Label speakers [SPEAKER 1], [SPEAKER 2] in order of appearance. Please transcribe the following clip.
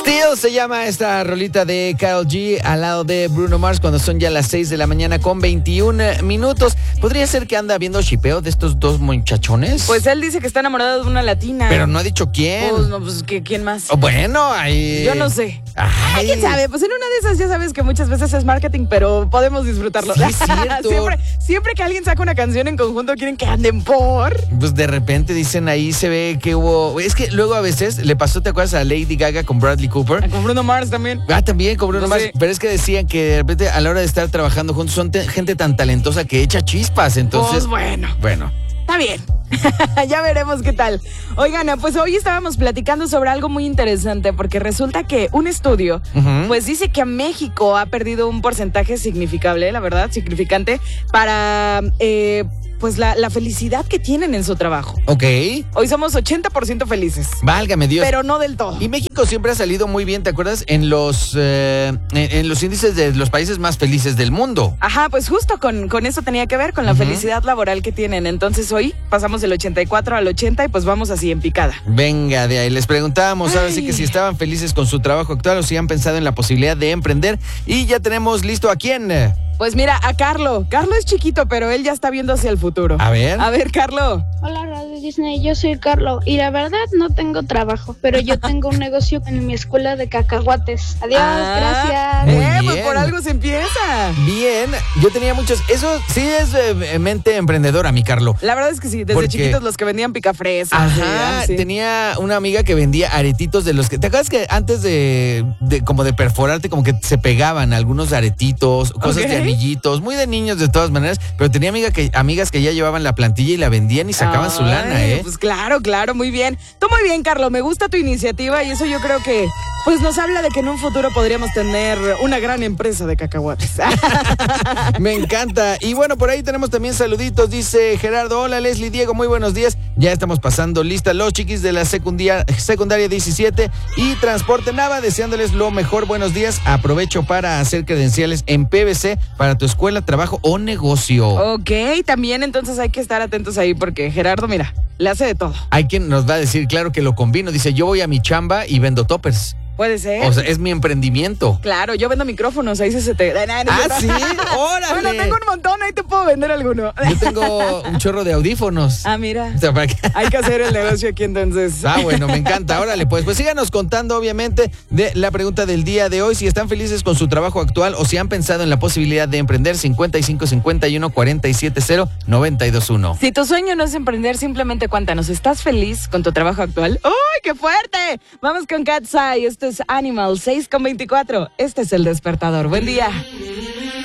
[SPEAKER 1] Still se llama esta rolita de Karol G al lado de Bruno Mars cuando son ya las 6 de la mañana con 21 minutos. ¿Podría ser que anda viendo shipeo de estos dos muchachones?
[SPEAKER 2] Pues él dice que está enamorado de una latina.
[SPEAKER 1] Pero no ha dicho quién.
[SPEAKER 2] Pues no, pues ¿quién más?
[SPEAKER 1] Bueno, ahí...
[SPEAKER 2] Yo no sé.
[SPEAKER 1] Ay.
[SPEAKER 2] ¿Quién sabe? Pues en una de esas ya sabes que muchas veces es marketing, pero podemos disfrutarlo.
[SPEAKER 1] Sí, es cierto.
[SPEAKER 2] siempre que alguien saca una canción en conjunto quieren que anden por...
[SPEAKER 1] Pues de repente dicen ahí se ve que hubo... Es que luego a veces le pasó, ¿te acuerdas a Lady Gaga con Bradley Cooper?
[SPEAKER 2] Con Bruno Mars también.
[SPEAKER 1] También con Bruno Mars.
[SPEAKER 2] Sí.
[SPEAKER 1] Pero es que decían que de repente a la hora de estar trabajando juntos son gente tan talentosa que echa chispas. Entonces,
[SPEAKER 2] pues
[SPEAKER 1] bueno.
[SPEAKER 2] Está bien. Ya veremos qué tal. Oigan, pues hoy estábamos platicando sobre algo muy interesante porque resulta que un estudio pues dice que México ha perdido un porcentaje significable, la verdad, significante para pues la felicidad que tienen en su trabajo.
[SPEAKER 1] Ok.
[SPEAKER 2] Hoy somos 80% felices.
[SPEAKER 1] Válgame Dios.
[SPEAKER 2] Pero no del todo.
[SPEAKER 1] Y México siempre ha salido muy bien, ¿te acuerdas? En los índices de los países más felices del mundo.
[SPEAKER 2] Ajá, pues justo con eso tenía que ver, con la felicidad laboral que tienen. Entonces hoy pasamos del 84 al 80 y pues vamos así en picada.
[SPEAKER 1] Venga, de ahí les preguntábamos ahora sí que si estaban felices con su trabajo actual o si han pensado en la posibilidad de emprender. Y ya tenemos listo a quién.
[SPEAKER 2] Pues mira, a Carlo. Carlo es chiquito, pero él ya está viendo hacia el futuro.
[SPEAKER 1] A ver,
[SPEAKER 2] Carlo.
[SPEAKER 3] Hola Radio Disney, yo soy Carlo y la verdad no tengo trabajo, pero yo tengo un negocio en mi escuela de cacahuates. Adiós, gracias.
[SPEAKER 1] Muy
[SPEAKER 2] Pues
[SPEAKER 1] bien.
[SPEAKER 2] por algo se empieza.
[SPEAKER 1] Bien, yo tenía muchos. Eso sí es mente emprendedora, mi Carlo.
[SPEAKER 2] La verdad es que sí, desde
[SPEAKER 1] Porque...
[SPEAKER 2] chiquitos los que vendían picafresas.
[SPEAKER 1] Ajá,
[SPEAKER 2] sí.
[SPEAKER 1] Tenía una amiga que vendía aretitos de los que... ¿Te acuerdas que antes de como de perforarte, como que se pegaban algunos aretitos, cosas de anillitos, muy de niños de todas maneras, pero tenía amigas que ya llevaban la plantilla y la vendían y sacaban su lana, ¿eh?
[SPEAKER 2] Pues claro, muy bien. Tú muy bien, Carlo, me gusta tu iniciativa y eso yo creo que pues nos habla de que en un futuro podríamos tener una gran empresa de cacahuates.
[SPEAKER 1] Me encanta. Y bueno, por ahí tenemos también saluditos. Dice Gerardo, hola Leslie, Diego, muy buenos días. Ya estamos pasando lista los chiquis de la secundaria 17 y Transporte Nava, deseándoles lo mejor. Buenos días. Aprovecho para hacer credenciales en PVC para tu escuela, trabajo o negocio.
[SPEAKER 2] Ok, también entonces hay que estar atentos ahí porque Gerardo, mira, le hace de todo.
[SPEAKER 1] Hay quien nos va a decir, claro que lo combino. Dice, yo voy a mi chamba y vendo toppers.
[SPEAKER 2] Puede ser.
[SPEAKER 1] O sea, es mi emprendimiento.
[SPEAKER 2] Claro, yo vendo micrófonos, ahí se te...
[SPEAKER 1] ¿Sí? ¡Órale!
[SPEAKER 2] Bueno, tengo un montón, ahí te puedo vender alguno.
[SPEAKER 1] Yo tengo un chorro de audífonos.
[SPEAKER 2] Mira.
[SPEAKER 1] O sea, ¿para qué?
[SPEAKER 2] Hay que hacer el negocio aquí entonces.
[SPEAKER 1] Bueno, me encanta. Órale, pues síganos contando, obviamente, de la pregunta del día de hoy. Si están felices con su trabajo actual o si han pensado en la posibilidad de emprender. 55 51 47 0 92 1.
[SPEAKER 2] Si tu sueño no es emprender, simplemente cuéntanos. ¿Estás feliz con tu trabajo actual? ¡Uy, qué fuerte! Vamos con Cat's Eye. Esto es Animal 6:24. Este es El Despertador. Buen día.